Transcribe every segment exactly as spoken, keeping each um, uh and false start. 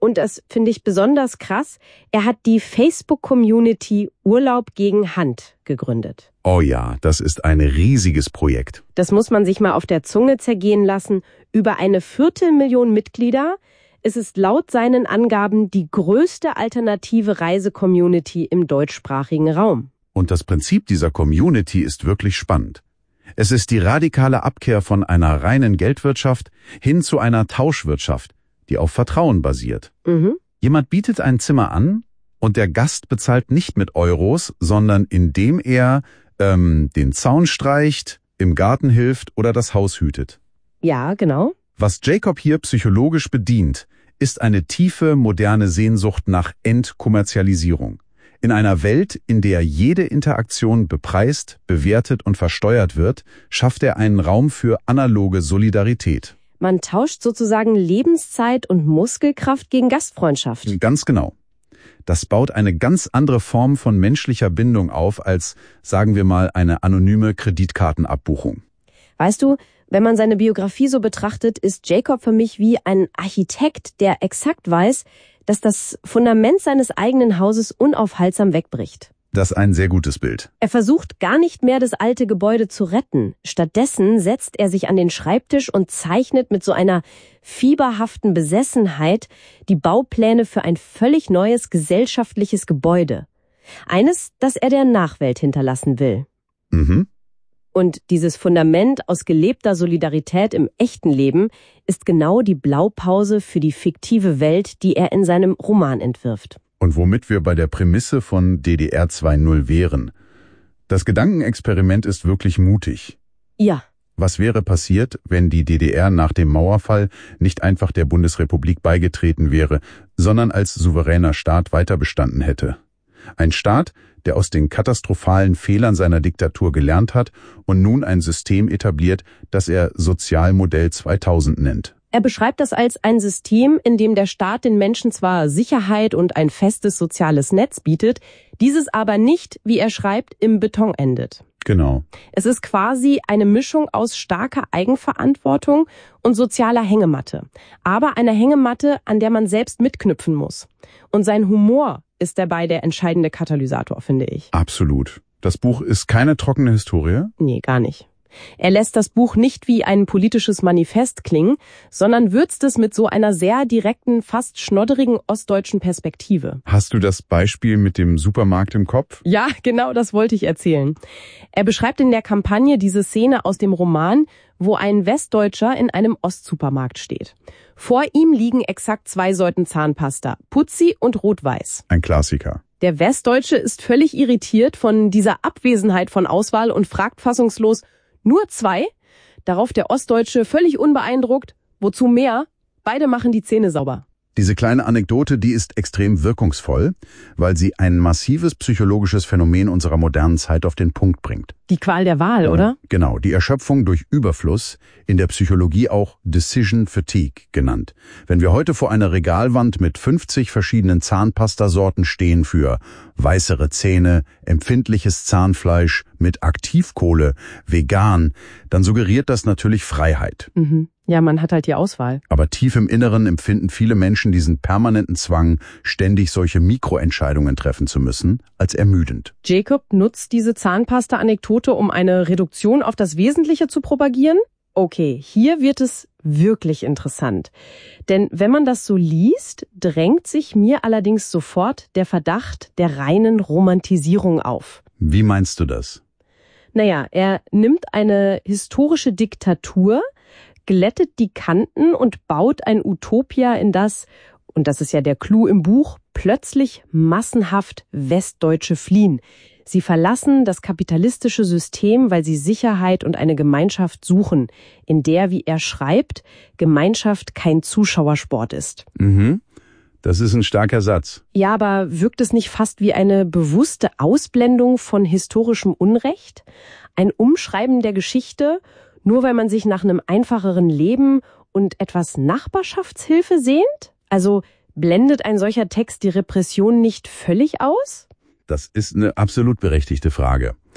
Und das finde ich besonders krass. Er hat die Facebook-Community Urlaub gegen Hand gegründet. Oh ja, das ist ein riesiges Projekt. Das muss man sich mal auf der Zunge zergehen lassen. Über eine Viertelmillion Mitglieder. Es ist laut seinen Angaben die größte alternative Reise-Community im deutschsprachigen Raum. Und das Prinzip dieser Community ist wirklich spannend. Es ist die radikale Abkehr von einer reinen Geldwirtschaft hin zu einer Tauschwirtschaft, die auf Vertrauen basiert. Mhm. Jemand bietet ein Zimmer an und der Gast bezahlt nicht mit Euros, sondern indem er ähm, den Zaun streicht, im Garten hilft oder das Haus hütet. Ja, genau. Was Jacob hier psychologisch bedient, ist eine tiefe, moderne Sehnsucht nach Entkommerzialisierung. In einer Welt, in der jede Interaktion bepreist, bewertet und versteuert wird, schafft er einen Raum für analoge Solidarität. Man tauscht sozusagen Lebenszeit und Muskelkraft gegen Gastfreundschaft. Ganz genau. Das baut eine ganz andere Form von menschlicher Bindung auf als, sagen wir mal, eine anonyme Kreditkartenabbuchung. Weißt du, wenn man seine Biografie so betrachtet, ist Jacob für mich wie ein Architekt, der exakt weiß, dass das Fundament seines eigenen Hauses unaufhaltsam wegbricht. Das ist ein sehr gutes Bild. Er versucht gar nicht mehr, das alte Gebäude zu retten. Stattdessen setzt er sich an den Schreibtisch und zeichnet mit so einer fieberhaften Besessenheit die Baupläne für ein völlig neues gesellschaftliches Gebäude. Eines, das er der Nachwelt hinterlassen will. Mhm. Und dieses Fundament aus gelebter Solidarität im echten Leben ist genau die Blaupause für die fiktive Welt, die er in seinem Roman entwirft. Und womit wir bei der Prämisse von D D R zwei Punkt null wären. Das Gedankenexperiment ist wirklich mutig. Ja. Was wäre passiert, wenn die D D R nach dem Mauerfall nicht einfach der Bundesrepublik beigetreten wäre, sondern als souveräner Staat weiterbestanden hätte? Ein Staat, der aus den katastrophalen Fehlern seiner Diktatur gelernt hat und nun ein System etabliert, das er Sozialmodell zweitausend nennt. Er beschreibt das als ein System, in dem der Staat den Menschen zwar Sicherheit und ein festes soziales Netz bietet, dieses aber nicht, wie er schreibt, im Beton endet. Genau. Es ist quasi eine Mischung aus starker Eigenverantwortung und sozialer Hängematte. Aber eine Hängematte, an der man selbst mitknüpfen muss. Und sein Humor ist dabei der entscheidende Katalysator, finde ich. Absolut. Das Buch ist keine trockene Historie? Nee, gar nicht. Er lässt das Buch nicht wie ein politisches Manifest klingen, sondern würzt es mit so einer sehr direkten, fast schnodderigen ostdeutschen Perspektive. Hast du das Beispiel mit dem Supermarkt im Kopf? Ja, genau das wollte ich erzählen. Er beschreibt in der Kampagne diese Szene aus dem Roman, wo ein Westdeutscher in einem Ostsupermarkt steht. Vor ihm liegen exakt zwei Sorten Zahnpasta, Putzi und Rot-Weiß. Ein Klassiker. Der Westdeutsche ist völlig irritiert von dieser Abwesenheit von Auswahl und fragt fassungslos, nur zwei? Darauf der Ostdeutsche völlig unbeeindruckt. Wozu mehr? Beide machen die Zähne sauber. Diese kleine Anekdote, die ist extrem wirkungsvoll, weil sie ein massives psychologisches Phänomen unserer modernen Zeit auf den Punkt bringt. Die Qual der Wahl, oder? Genau, die Erschöpfung durch Überfluss, in der Psychologie auch Decision Fatigue genannt. Wenn wir heute vor einer Regalwand mit fünfzig verschiedenen Zahnpastasorten stehen für weißere Zähne, empfindliches Zahnfleisch mit Aktivkohle, vegan, dann suggeriert das natürlich Freiheit. Mhm. Ja, man hat halt die Auswahl. Aber tief im Inneren empfinden viele Menschen diesen permanenten Zwang, ständig solche Mikroentscheidungen treffen zu müssen, als ermüdend. Jacob nutzt diese Zahnpasta-Anekdote, um eine Reduktion auf das Wesentliche zu propagieren? Okay, hier wird es wirklich interessant. Denn wenn man das so liest, drängt sich mir allerdings sofort der Verdacht der reinen Romantisierung auf. Wie meinst du das? Naja, er nimmt eine historische Diktatur, glättet die Kanten und baut ein Utopia, in das, und das ist ja der Clou im Buch, plötzlich massenhaft Westdeutsche fliehen. Sie verlassen das kapitalistische System, weil sie Sicherheit und eine Gemeinschaft suchen, in der, wie er schreibt, Gemeinschaft kein Zuschauersport ist. Mhm. Das ist ein starker Satz. Ja, aber wirkt es nicht fast wie eine bewusste Ausblendung von historischem Unrecht? Ein Umschreiben der Geschichte, nur weil man sich nach einem einfacheren Leben und etwas Nachbarschaftshilfe sehnt? Also blendet ein solcher Text die Repression nicht völlig aus? Das ist eine absolut berechtigte Frage.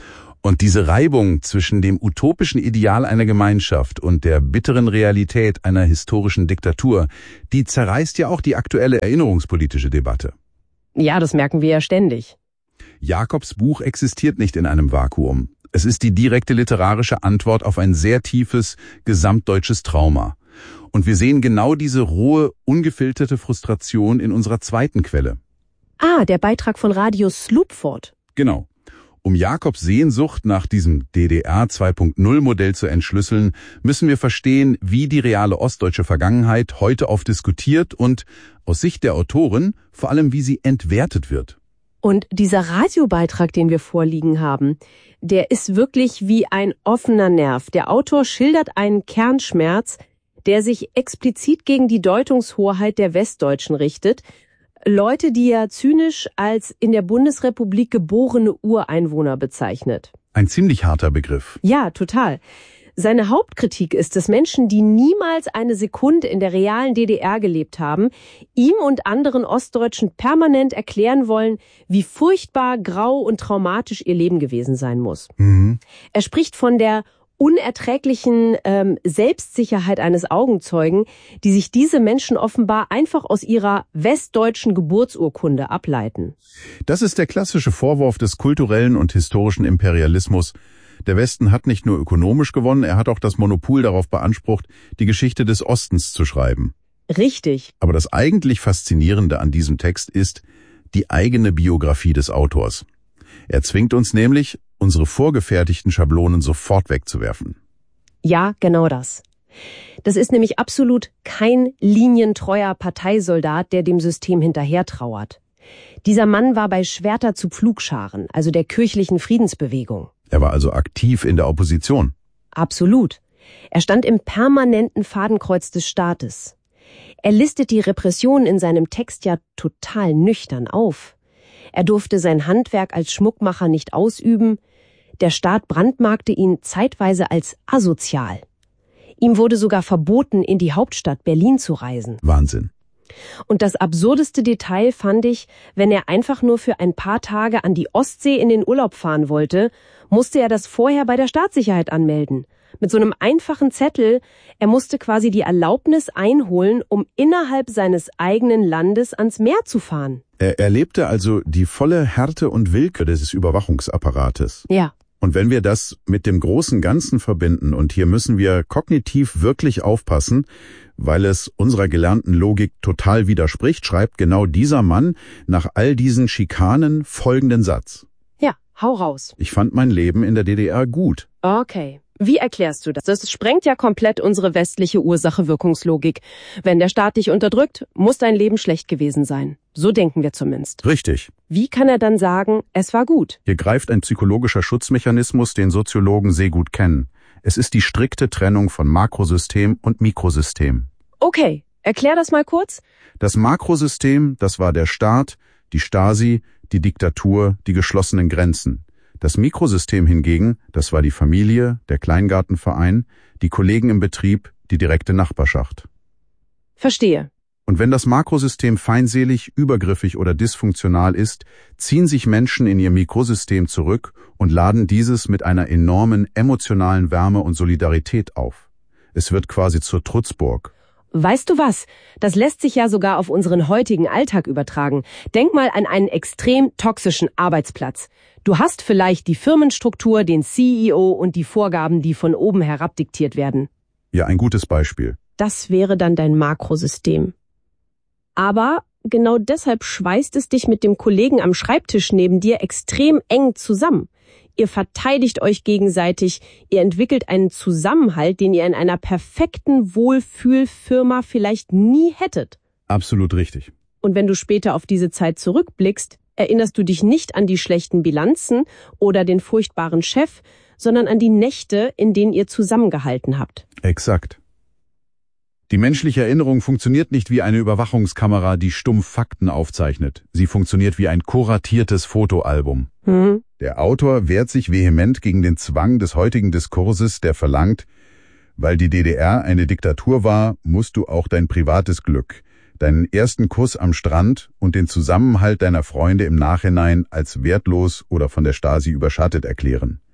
Und diese Reibung zwischen dem utopischen Ideal einer Gemeinschaft und der bitteren Realität einer historischen Diktatur, die zerreißt ja auch die aktuelle erinnerungspolitische Debatte. Ja, das merken wir ja ständig. Jakobs Buch existiert nicht in einem Vakuum. Es ist die direkte literarische Antwort auf ein sehr tiefes, gesamtdeutsches Trauma. Und wir sehen genau diese rohe, ungefilterte Frustration in unserer zweiten Quelle. Ah, der Beitrag von Radio Slupford. Genau. Um Jakobs Sehnsucht nach diesem D D R zwei Punkt null Modell zu entschlüsseln, müssen wir verstehen, wie die reale ostdeutsche Vergangenheit heute oft diskutiert und, aus Sicht der Autorin, vor allem wie sie entwertet wird. Und dieser Radiobeitrag, den wir vorliegen haben, der ist wirklich wie ein offener Nerv. Der Autor schildert einen Kernschmerz, der sich explizit gegen die Deutungshoheit der Westdeutschen richtet. Leute, die er zynisch als in der Bundesrepublik geborene Ureinwohner bezeichnet. Ein ziemlich harter Begriff. Ja, total. Seine Hauptkritik ist, dass Menschen, die niemals eine Sekunde in der realen D D R gelebt haben, ihm und anderen Ostdeutschen permanent erklären wollen, wie furchtbar, grau und traumatisch ihr Leben gewesen sein muss. Mhm. Er spricht von der unerträglichen ähm, Selbstsicherheit eines Augenzeugen, die sich diese Menschen offenbar einfach aus ihrer westdeutschen Geburtsurkunde ableiten. Das ist der klassische Vorwurf des kulturellen und historischen Imperialismus. Der Westen hat nicht nur ökonomisch gewonnen, er hat auch das Monopol darauf beansprucht, die Geschichte des Ostens zu schreiben. Richtig. Aber das eigentlich Faszinierende an diesem Text ist die eigene Biografie des Autors. Er zwingt uns nämlich, unsere vorgefertigten Schablonen sofort wegzuwerfen. Ja, genau das. Das ist nämlich absolut kein linientreuer Parteisoldat, der dem System hinterhertrauert. Dieser Mann war bei Schwerter zu Pflugscharen, also der kirchlichen Friedensbewegung. Er war also aktiv in der Opposition. Absolut. Er stand im permanenten Fadenkreuz des Staates. Er listet die Repression in seinem Text ja total nüchtern auf. Er durfte sein Handwerk als Schmuckmacher nicht ausüben. Der Staat brandmarkte ihn zeitweise als asozial. Ihm wurde sogar verboten, in die Hauptstadt Berlin zu reisen. Wahnsinn. Und das absurdeste Detail fand ich, wenn er einfach nur für ein paar Tage an die Ostsee in den Urlaub fahren wollte, musste er das vorher bei der Staatssicherheit anmelden. Mit so einem einfachen Zettel, er musste quasi die Erlaubnis einholen, um innerhalb seines eigenen Landes ans Meer zu fahren. Er erlebte also die volle Härte und Willkür des Überwachungsapparates. Ja. Und wenn wir das mit dem großen Ganzen verbinden, und hier müssen wir kognitiv wirklich aufpassen, weil es unserer gelernten Logik total widerspricht, schreibt genau dieser Mann nach all diesen Schikanen folgenden Satz. Ja, hau raus. Ich fand mein Leben in der D D R gut. Okay. Wie erklärst du das? Das sprengt ja komplett unsere westliche Ursache-Wirkungslogik. Wenn der Staat dich unterdrückt, muss dein Leben schlecht gewesen sein. So denken wir zumindest. Richtig. Wie kann er dann sagen, es war gut? Hier greift ein psychologischer Schutzmechanismus, den Soziologen sehr gut kennen. Es ist die strikte Trennung von Makrosystem und Mikrosystem. Okay, erklär das mal kurz. Das Makrosystem, das war der Staat, die Stasi, die Diktatur, die geschlossenen Grenzen. Das Mikrosystem hingegen, das war die Familie, der Kleingartenverein, die Kollegen im Betrieb, die direkte Nachbarschaft. Verstehe. Und wenn das Makrosystem feindselig, übergriffig oder dysfunktional ist, ziehen sich Menschen in ihr Mikrosystem zurück und laden dieses mit einer enormen emotionalen Wärme und Solidarität auf. Es wird quasi zur Trutzburg. Weißt du was? Das lässt sich ja sogar auf unseren heutigen Alltag übertragen. Denk mal an einen extrem toxischen Arbeitsplatz. Du hast vielleicht die Firmenstruktur, den C E O und die Vorgaben, die von oben herab diktiert werden. Ja, ein gutes Beispiel. Das wäre dann dein Makrosystem. Aber genau deshalb schweißt es dich mit dem Kollegen am Schreibtisch neben dir extrem eng zusammen. Ihr verteidigt euch gegenseitig, ihr entwickelt einen Zusammenhalt, den ihr in einer perfekten Wohlfühlfirma vielleicht nie hättet. Absolut richtig. Und wenn du später auf diese Zeit zurückblickst, erinnerst du dich nicht an die schlechten Bilanzen oder den furchtbaren Chef, sondern an die Nächte, in denen ihr zusammengehalten habt. Exakt. Die menschliche Erinnerung funktioniert nicht wie eine Überwachungskamera, die stumpf Fakten aufzeichnet. Sie funktioniert wie ein kuratiertes Fotoalbum. Hm. Der Autor wehrt sich vehement gegen den Zwang des heutigen Diskurses, der verlangt, weil die D D R eine Diktatur war, musst du auch dein privates Glück, deinen ersten Kuss am Strand und den Zusammenhalt deiner Freunde im Nachhinein als wertlos oder von der Stasi überschattet erklären.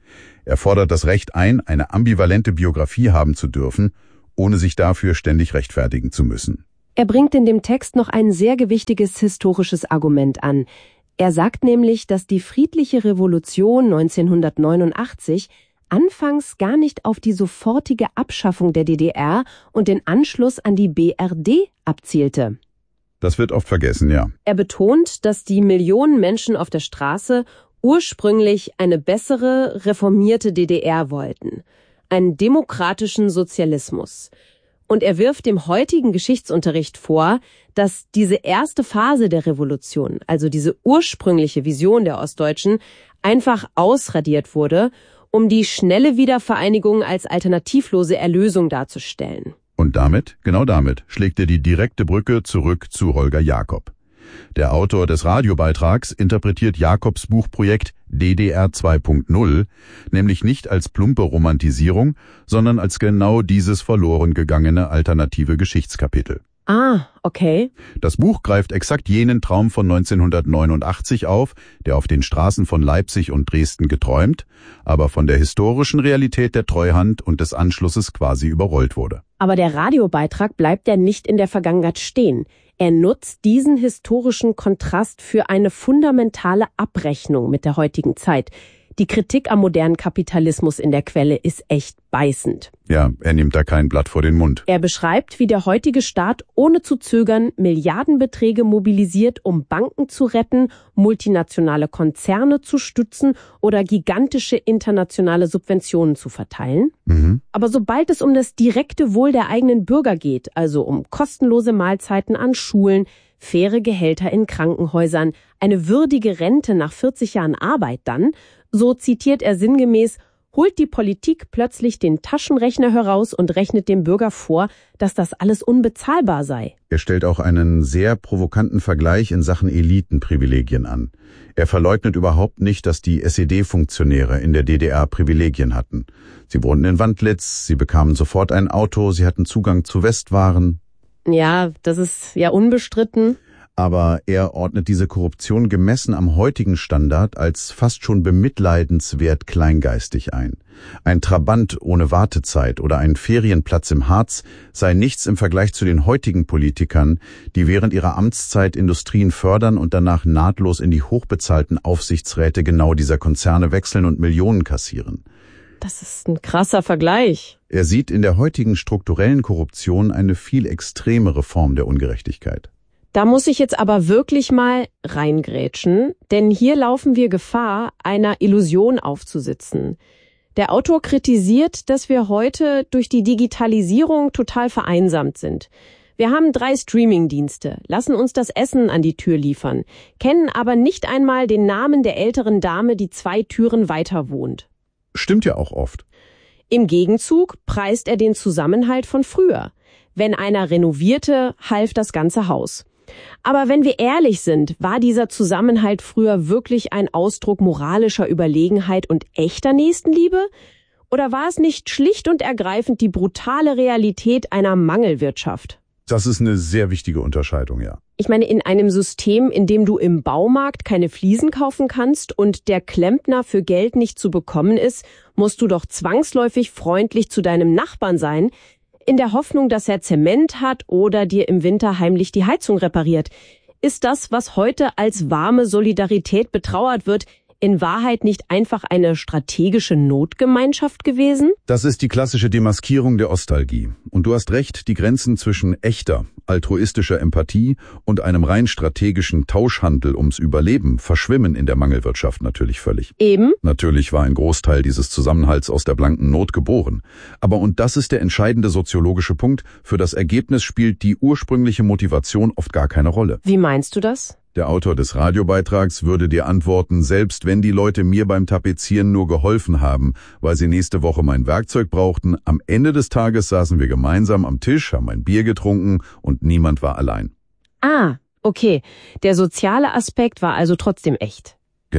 Er fordert das Recht ein, eine ambivalente Biografie haben zu dürfen, ohne sich dafür ständig rechtfertigen zu müssen. Er bringt in dem Text noch ein sehr gewichtiges historisches Argument an. Er sagt nämlich, dass die friedliche Revolution neunzehnhundertneunundachtzig anfangs gar nicht auf die sofortige Abschaffung der D D R und den Anschluss an die B R D abzielte. Das wird oft vergessen, ja. Er betont, dass die Millionen Menschen auf der Straße ursprünglich eine bessere, reformierte D D R wollten, einen demokratischen Sozialismus. Und er wirft dem heutigen Geschichtsunterricht vor, dass diese erste Phase der Revolution, also diese ursprüngliche Vision der Ostdeutschen, einfach ausradiert wurde, um die schnelle Wiedervereinigung als alternativlose Erlösung darzustellen. Und damit, genau damit, schlägt er die direkte Brücke zurück zu Holger Jakob. Der Autor des Radiobeitrags interpretiert Jakobs Buchprojekt D D R zwei Punkt null nämlich nicht als plumpe Romantisierung, sondern als genau dieses verloren gegangene alternative Geschichtskapitel. Ah, okay. Das Buch greift exakt jenen Traum von neunzehnhundertneunundachtzig auf, der auf den Straßen von Leipzig und Dresden geträumt, aber von der historischen Realität der Treuhand und des Anschlusses quasi überrollt wurde. Aber der Radiobeitrag bleibt ja nicht in der Vergangenheit stehen. Er nutzt diesen historischen Kontrast für eine fundamentale Abrechnung mit der heutigen Zeit. Die Kritik am modernen Kapitalismus in der Quelle ist echt beißend. Ja, er nimmt da kein Blatt vor den Mund. Er beschreibt, wie der heutige Staat ohne zu zögern Milliardenbeträge mobilisiert, um Banken zu retten, multinationale Konzerne zu stützen oder gigantische internationale Subventionen zu verteilen. Mhm. Aber sobald es um das direkte Wohl der eigenen Bürger geht, also um kostenlose Mahlzeiten an Schulen, faire Gehälter in Krankenhäusern, eine würdige Rente nach vierzig Jahren Arbeit dann, so zitiert er sinngemäß, holt die Politik plötzlich den Taschenrechner heraus und rechnet dem Bürger vor, dass das alles unbezahlbar sei. Er stellt auch einen sehr provokanten Vergleich in Sachen Elitenprivilegien an. Er verleugnet überhaupt nicht, dass die S E D-Funktionäre in der D D R Privilegien hatten. Sie wohnten in Wandlitz, sie bekamen sofort ein Auto, sie hatten Zugang zu Westwaren. Ja, das ist ja unbestritten. Aber er ordnet diese Korruption gemessen am heutigen Standard als fast schon bemitleidenswert kleingeistig ein. Ein Trabant ohne Wartezeit oder ein Ferienplatz im Harz sei nichts im Vergleich zu den heutigen Politikern, die während ihrer Amtszeit Industrien fördern und danach nahtlos in die hochbezahlten Aufsichtsräte genau dieser Konzerne wechseln und Millionen kassieren. Das ist ein krasser Vergleich. Er sieht in der heutigen strukturellen Korruption eine viel extremere Form der Ungerechtigkeit. Da muss ich jetzt aber wirklich mal reingrätschen, denn hier laufen wir Gefahr, einer Illusion aufzusitzen. Der Autor kritisiert, dass wir heute durch die Digitalisierung total vereinsamt sind. Wir haben drei Streamingdienste, lassen uns das Essen an die Tür liefern, kennen aber nicht einmal den Namen der älteren Dame, die zwei Türen weiter wohnt. Stimmt ja auch oft. Im Gegenzug preist er den Zusammenhalt von früher. Wenn einer renovierte, half das ganze Haus. Aber wenn wir ehrlich sind, war dieser Zusammenhalt früher wirklich ein Ausdruck moralischer Überlegenheit und echter Nächstenliebe? Oder war es nicht schlicht und ergreifend die brutale Realität einer Mangelwirtschaft? Das ist eine sehr wichtige Unterscheidung, ja. Ich meine, in einem System, in dem du im Baumarkt keine Fliesen kaufen kannst und der Klempner für Geld nicht zu bekommen ist, musst du doch zwangsläufig freundlich zu deinem Nachbarn sein, in der Hoffnung, dass er Zement hat oder dir im Winter heimlich die Heizung repariert. Ist das, was heute als warme Solidarität betrauert wird, in Wahrheit nicht einfach eine strategische Notgemeinschaft gewesen? Das ist die klassische Demaskierung der Ostalgie. Und du hast recht, die Grenzen zwischen echter, altruistischer Empathie und einem rein strategischen Tauschhandel ums Überleben verschwimmen in der Mangelwirtschaft natürlich völlig. Eben. Natürlich war ein Großteil dieses Zusammenhalts aus der blanken Not geboren. Aber, und das ist der entscheidende soziologische Punkt, für das Ergebnis spielt die ursprüngliche Motivation oft gar keine Rolle. Wie meinst du das? Der Autor des Radiobeitrags würde dir antworten, selbst wenn die Leute mir beim Tapezieren nur geholfen haben, weil sie nächste Woche mein Werkzeug brauchten, am Ende des Tages saßen wir gemeinsam am Tisch, haben ein Bier getrunken und niemand war allein. Ah, okay. Der soziale Aspekt war also trotzdem echt. Genau.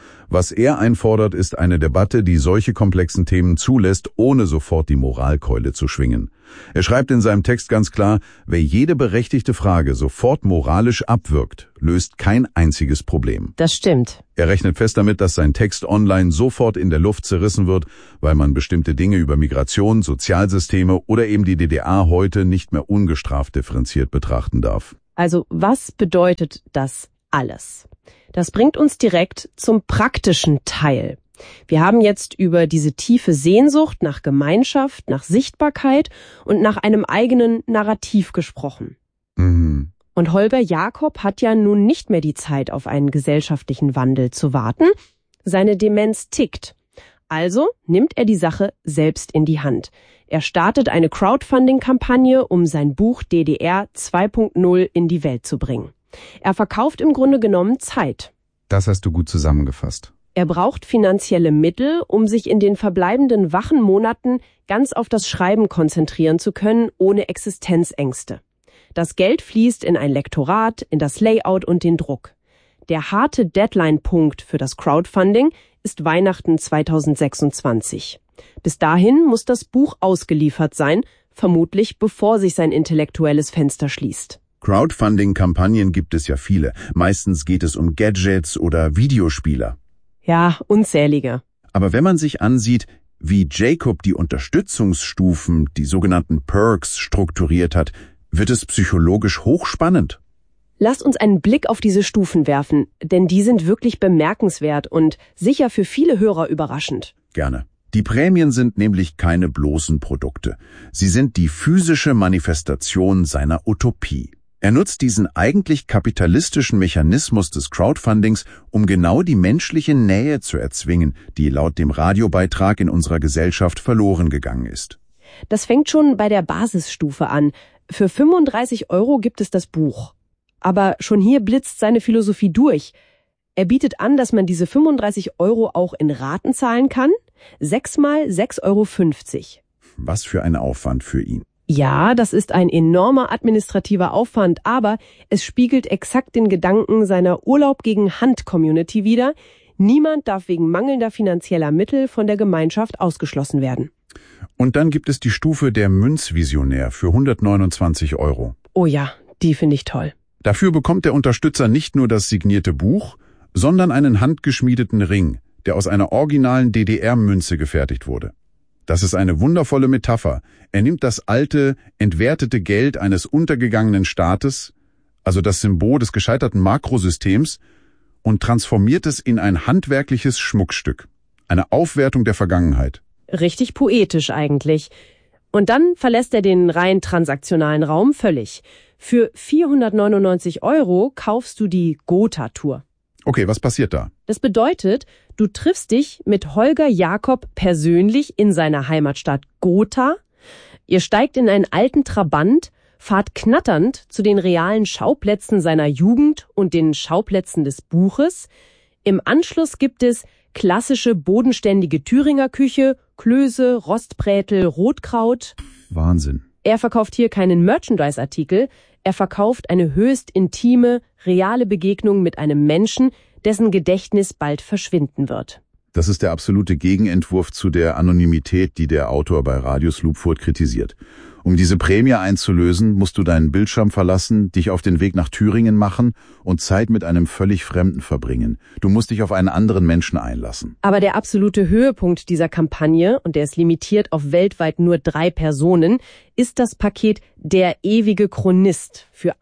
Was er einfordert, ist eine Debatte, die solche komplexen Themen zulässt, ohne sofort die Moralkeule zu schwingen. Er schreibt in seinem Text ganz klar, wer jede berechtigte Frage sofort moralisch abwirkt, löst kein einziges Problem. Das stimmt. Er rechnet fest damit, dass sein Text online sofort in der Luft zerrissen wird, weil man bestimmte Dinge über Migration, Sozialsysteme oder eben die D D R heute nicht mehr ungestraft differenziert betrachten darf. Also was bedeutet das alles? Das bringt uns direkt zum praktischen Teil. Wir haben jetzt über diese tiefe Sehnsucht nach Gemeinschaft, nach Sichtbarkeit und nach einem eigenen Narrativ gesprochen. Mhm. Und Holger Jakob hat ja nun nicht mehr die Zeit, auf einen gesellschaftlichen Wandel zu warten. Seine Demenz tickt. Also nimmt er die Sache selbst in die Hand. Er startet eine Crowdfunding-Kampagne, um sein Buch D D R zwei Punkt null in die Welt zu bringen. Er verkauft im Grunde genommen Zeit. Das hast du gut zusammengefasst. Er braucht finanzielle Mittel, um sich in den verbleibenden wachen Monaten ganz auf das Schreiben konzentrieren zu können, ohne Existenzängste. Das Geld fließt in ein Lektorat, in das Layout und den Druck. Der harte Deadline-Punkt für das Crowdfunding ist Weihnachten zweitausendsechsundzwanzig. Bis dahin muss das Buch ausgeliefert sein, vermutlich bevor sich sein intellektuelles Fenster schließt. Crowdfunding-Kampagnen gibt es ja viele. Meistens geht es um Gadgets oder Videospieler. Ja, unzählige. Aber wenn man sich ansieht, wie Jacob die Unterstützungsstufen, die sogenannten Perks, strukturiert hat, wird es psychologisch hochspannend. Lasst uns einen Blick auf diese Stufen werfen, denn die sind wirklich bemerkenswert und sicher für viele Hörer überraschend. Gerne. Die Prämien sind nämlich keine bloßen Produkte. Sie sind die physische Manifestation seiner Utopie. Er nutzt diesen eigentlich kapitalistischen Mechanismus des Crowdfundings, um genau die menschliche Nähe zu erzwingen, die laut dem Radiobeitrag in unserer Gesellschaft verloren gegangen ist. Das fängt schon bei der Basisstufe an. Für fünfunddreißig Euro gibt es das Buch. Aber schon hier blitzt seine Philosophie durch. Er bietet an, dass man diese fünfunddreißig Euro auch in Raten zahlen kann. Sechs mal sechs Euro fünfzig. Was für ein Aufwand für ihn. Ja, das ist ein enormer administrativer Aufwand, aber es spiegelt exakt den Gedanken seiner Urlaub gegen Hand-Community wider. Niemand darf wegen mangelnder finanzieller Mittel von der Gemeinschaft ausgeschlossen werden. Und dann gibt es die Stufe der Münzvisionär für hundertneunundzwanzig Euro. Oh ja, die finde ich toll. Dafür bekommt der Unterstützer nicht nur das signierte Buch, sondern einen handgeschmiedeten Ring, der aus einer originalen D D R-Münze gefertigt wurde. Das ist eine wundervolle Metapher. Er nimmt das alte, entwertete Geld eines untergegangenen Staates, also das Symbol des gescheiterten Makrosystems, und transformiert es in ein handwerkliches Schmuckstück. Eine Aufwertung der Vergangenheit. Richtig poetisch eigentlich. Und dann verlässt er den rein transaktionalen Raum völlig. Für vierhundertneunundneunzig Euro kaufst du die Gotha-Tour. Okay, was passiert da? Das bedeutet, du triffst dich mit Holger Jakob persönlich in seiner Heimatstadt Gotha. Ihr steigt in einen alten Trabant, fahrt knatternd zu den realen Schauplätzen seiner Jugend und den Schauplätzen des Buches. Im Anschluss gibt es klassische bodenständige Thüringer Küche, Klöße, Rostbrätel, Rotkraut. Wahnsinn. Er verkauft hier keinen Merchandise-Artikel, er verkauft eine höchst intime, reale Begegnung mit einem Menschen, dessen Gedächtnis bald verschwinden wird. Das ist der absolute Gegenentwurf zu der Anonymität, die der Autor bei Radio Sloopfurt kritisiert. Um diese Prämie einzulösen, musst du deinen Bildschirm verlassen, dich auf den Weg nach Thüringen machen und Zeit mit einem völlig Fremden verbringen. Du musst dich auf einen anderen Menschen einlassen. Aber der absolute Höhepunkt dieser Kampagne, und der ist limitiert auf weltweit nur drei Personen, ist das Paket Der ewige Chronist für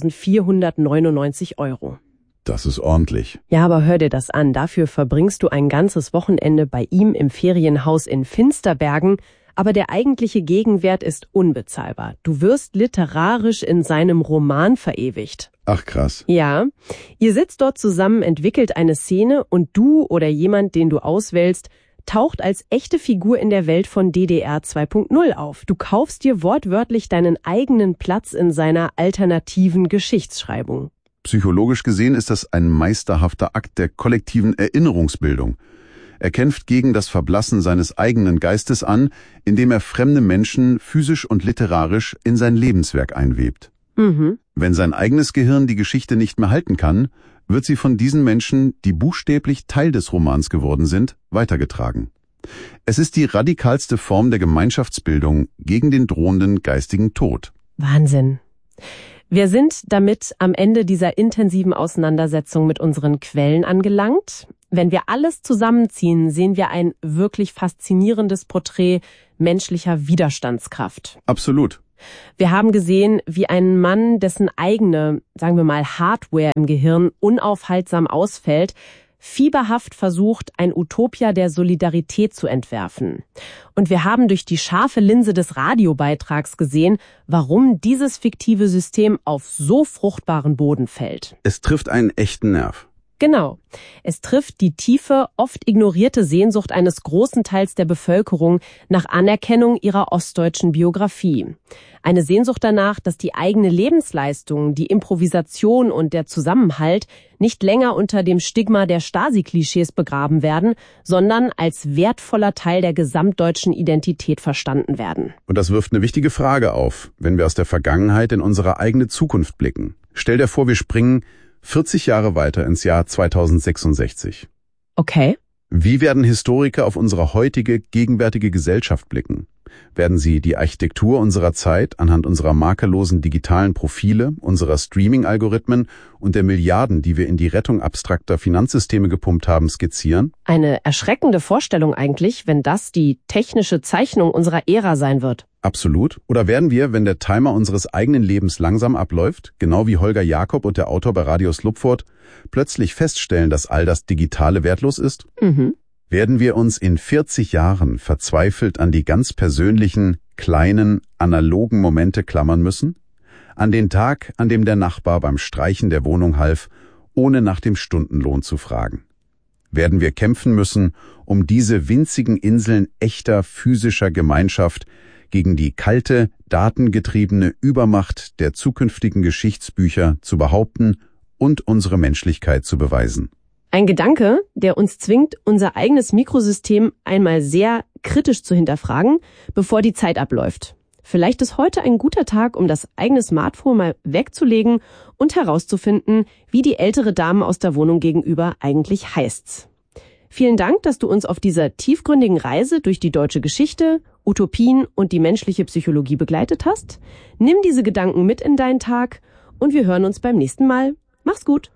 eintausendvierhundertneunundneunzig Euro. Das ist ordentlich. Ja, aber hör dir das an. Dafür verbringst du ein ganzes Wochenende bei ihm im Ferienhaus in Finsterbergen. Aber der eigentliche Gegenwert ist unbezahlbar. Du wirst literarisch in seinem Roman verewigt. Ach krass. Ja, ihr sitzt dort zusammen, entwickelt eine Szene und du oder jemand, den du auswählst, taucht als echte Figur in der Welt von D D R zwei Punkt null auf. Du kaufst dir wortwörtlich deinen eigenen Platz in seiner alternativen Geschichtsschreibung. Psychologisch gesehen ist das ein meisterhafter Akt der kollektiven Erinnerungsbildung. Er kämpft gegen das Verblassen seines eigenen Geistes an, indem er fremde Menschen physisch und literarisch in sein Lebenswerk einwebt. Mhm. Wenn sein eigenes Gehirn die Geschichte nicht mehr halten kann, wird sie von diesen Menschen, die buchstäblich Teil des Romans geworden sind, weitergetragen. Es ist die radikalste Form der Gemeinschaftsbildung gegen den drohenden geistigen Tod. Wahnsinn. Wir sind damit am Ende dieser intensiven Auseinandersetzung mit unseren Quellen angelangt. Wenn wir alles zusammenziehen, sehen wir ein wirklich faszinierendes Porträt menschlicher Widerstandskraft. Absolut. Wir haben gesehen, wie ein Mann, dessen eigene, sagen wir mal, Hardware im Gehirn unaufhaltsam ausfällt, fieberhaft versucht, ein Utopia der Solidarität zu entwerfen. Und wir haben durch die scharfe Linse des Radiobeitrags gesehen, warum dieses fiktive System auf so fruchtbaren Boden fällt. Es trifft einen echten Nerv. Genau. Es trifft die tiefe, oft ignorierte Sehnsucht eines großen Teils der Bevölkerung nach Anerkennung ihrer ostdeutschen Biografie. Eine Sehnsucht danach, dass die eigene Lebensleistung, die Improvisation und der Zusammenhalt nicht länger unter dem Stigma der Stasi-Klischees begraben werden, sondern als wertvoller Teil der gesamtdeutschen Identität verstanden werden. Und das wirft eine wichtige Frage auf, wenn wir aus der Vergangenheit in unsere eigene Zukunft blicken. Stell dir vor, wir springen vierzig Jahre weiter ins Jahr zweitausendsechsundsechzig. Okay. Wie werden Historiker auf unsere heutige, gegenwärtige Gesellschaft blicken? Werden sie die Architektur unserer Zeit anhand unserer makellosen digitalen Profile, unserer Streaming-Algorithmen und der Milliarden, die wir in die Rettung abstrakter Finanzsysteme gepumpt haben, skizzieren? Eine erschreckende Vorstellung eigentlich, wenn das die technische Zeichnung unserer Ära sein wird. Absolut. Oder werden wir, wenn der Timer unseres eigenen Lebens langsam abläuft, genau wie Holger Jakob und der Autor bei Radio Slupfort, plötzlich feststellen, dass all das Digitale wertlos ist? Mhm. Werden wir uns in vierzig Jahren verzweifelt an die ganz persönlichen, kleinen, analogen Momente klammern müssen? An den Tag, an dem der Nachbar beim Streichen der Wohnung half, ohne nach dem Stundenlohn zu fragen? Werden wir kämpfen müssen, um diese winzigen Inseln echter physischer Gemeinschaft gegen die kalte, datengetriebene Übermacht der zukünftigen Geschichtsbücher zu behaupten und unsere Menschlichkeit zu beweisen? Ein Gedanke, der uns zwingt, unser eigenes Mikrosystem einmal sehr kritisch zu hinterfragen, bevor die Zeit abläuft. Vielleicht ist heute ein guter Tag, um das eigene Smartphone mal wegzulegen und herauszufinden, wie die ältere Dame aus der Wohnung gegenüber eigentlich heißt. Vielen Dank, dass du uns auf dieser tiefgründigen Reise durch die deutsche Geschichte, Utopien und die menschliche Psychologie begleitet hast. Nimm diese Gedanken mit in deinen Tag und wir hören uns beim nächsten Mal. Mach's gut.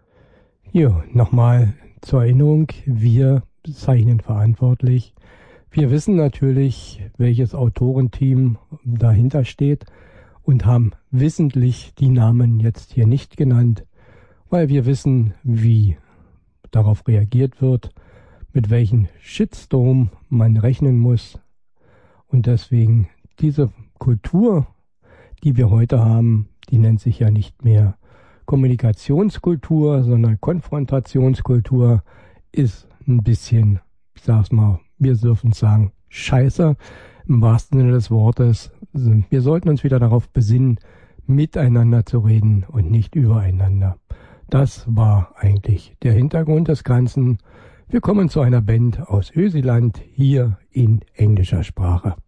Ja, nochmal zur Erinnerung, wir zeichnen verantwortlich. Wir wissen natürlich, welches Autorenteam dahinter steht und haben wissentlich die Namen jetzt hier nicht genannt, weil wir wissen, wie darauf reagiert wird, mit welchem Shitstorm man rechnen muss. Und deswegen diese Kultur, die wir heute haben, die nennt sich ja nicht mehr Kommunikationskultur, sondern Konfrontationskultur, ist ein bisschen, ich sag's mal, wir dürfen sagen, scheiße, im wahrsten Sinne des Wortes. Wir sollten uns wieder darauf besinnen, miteinander zu reden und nicht übereinander. Das war eigentlich der Hintergrund des Ganzen. Wir kommen zu einer Band aus Ösiland, hier in englischer Sprache.